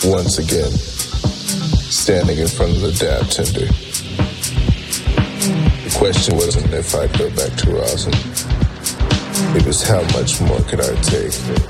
once again, standing in front of the dab tender. The question wasn't if I'd go back to Rosin. It was how much more could I take?